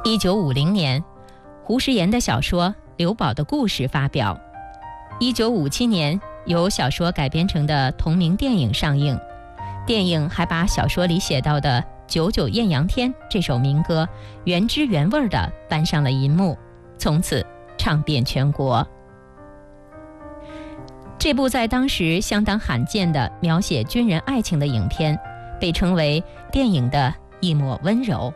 1950年，胡食言的小说《刘宝的故事》发表。1957年，由小说改编成的同名电影上映。电影还把小说里写到的《九九艳阳天》这首民歌原汁原味地搬上了银幕，从此唱遍全国。这部在当时相当罕见的描写军人爱情的影片，被称为电影的一抹温柔。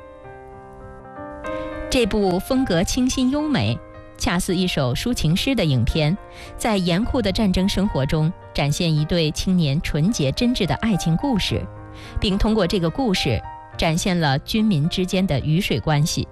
这部风格清新优美，恰似一首抒情诗的影片，在严酷的战争生活中展现一对青年纯洁真挚的爱情故事，并通过这个故事展现了军民之间的鱼水关系。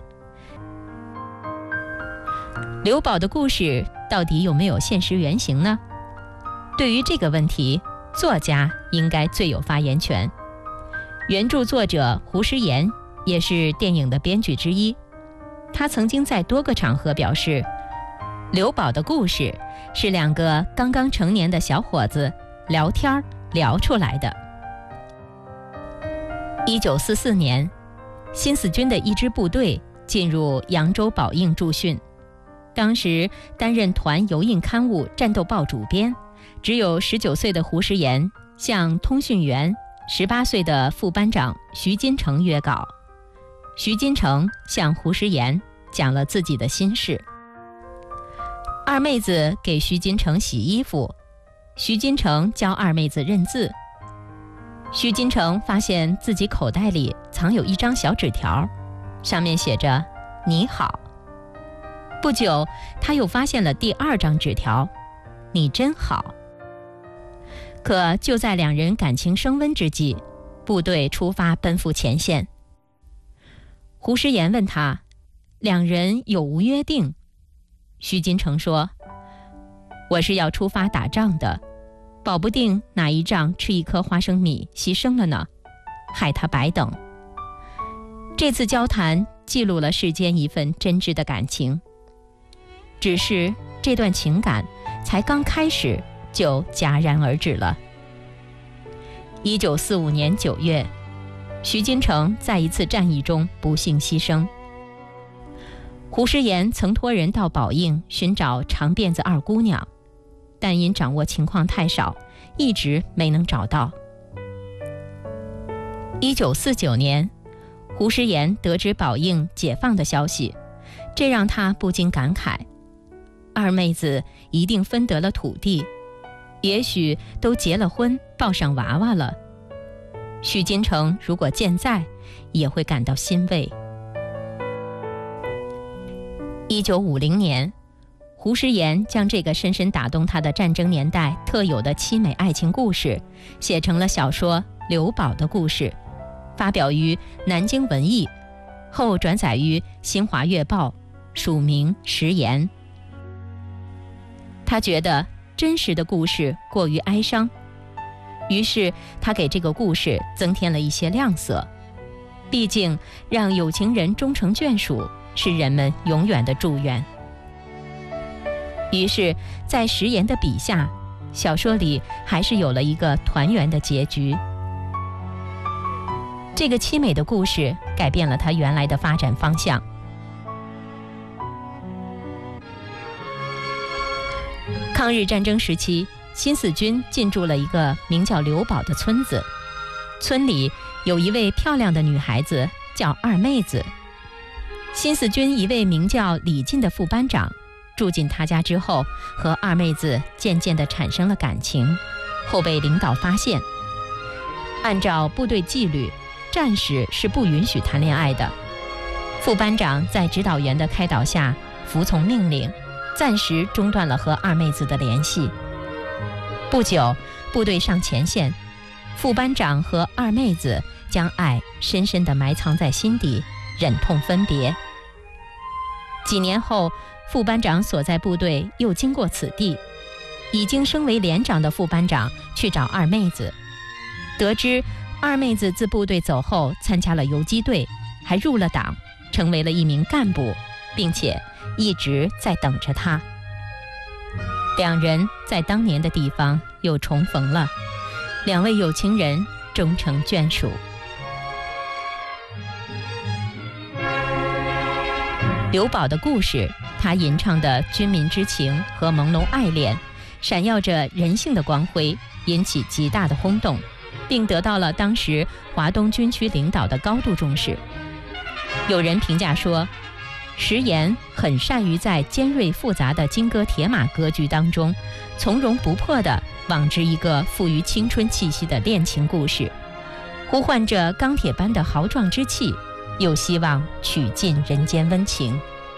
刘宝的故事到底有没有现实原型呢？对于这个问题，作家应该最有发言权。原著作者胡食言也是电影的编剧之一，他曾经在多个场合表示，刘宝的故事是两个刚刚成年的小伙子聊天聊出来的。1944年，新四军的一支部队进入扬州宝应驻训，当时担任团油印刊物《战斗报》主编，只有19岁的胡食言向通讯员18岁的副班长徐金城约稿。徐金城向胡食言讲了自己的心事。二妹子给徐金城洗衣服，徐金城教二妹子认字。徐金城发现自己口袋里藏有一张小纸条，上面写着你好。不久，他又发现了第二张纸条，你真好。可就在两人感情升温之际，部队出发奔赴前线。胡食言问他，两人有无约定？徐金城说，我是要出发打仗的，保不定哪一仗吃一颗花生米牺牲了呢，害他白等。这次交谈记录了世间一份真挚的感情，只是这段情感才刚开始就戛然而止了。1945年9月，徐金城在一次战役中不幸牺牲。胡食言曾托人到宝应寻找长辫子二姑娘，但因掌握情况太少，一直没能找到。1949年，胡食言得知宝应解放的消息，这让他不禁感慨，二妹子一定分得了土地，也许都结了婚，抱上娃娃了。徐金城如果健在，也会感到欣慰。1950年，胡食言将这个深深打动他的战争年代特有的凄美爱情故事写成了小说《刘宝的故事》，发表于南京文艺，后转载于新华月报，署名食言。他觉得真实的故事过于哀伤，于是他给这个故事增添了一些亮色。毕竟让有情人终成眷属是人们永远的祝愿。于是在食言的笔下，小说里还是有了一个团圆的结局。这个凄美的故事改变了他原来的发展方向。抗日战争时期，新四军进驻了一个名叫刘宝的村子，村里有一位漂亮的女孩子叫二妹子。新四军一位名叫李进的副班长住进他家之后，和二妹子渐渐地产生了感情，后被领导发现。按照部队纪律，战士是不允许谈恋爱的。副班长在指导员的开导下服从命令，暂时中断了和二妹子的联系。不久，部队上前线，副班长和二妹子将爱深深地埋藏在心底，忍痛分别。几年后，副班长所在部队又经过此地，已经升为连长的副班长去找二妹子，得知二妹子自部队走后参加了游击队，还入了党，成为了一名干部，并且一直在等着他。两人在当年的地方又重逢了，两位有情人终成眷属。 刘宝的故事，他吟唱的军民之情和朦胧爱恋，闪耀着人性的光辉，引起极大的轰动，并得到了当时华东军区领导的高度重视。有人评价说，石岩很善于在尖锐复杂的金戈铁马格局当中，从容不迫地网织一个富于青春气息的恋情故事，呼唤着钢铁般的豪壮之气，又希望取尽人间温情。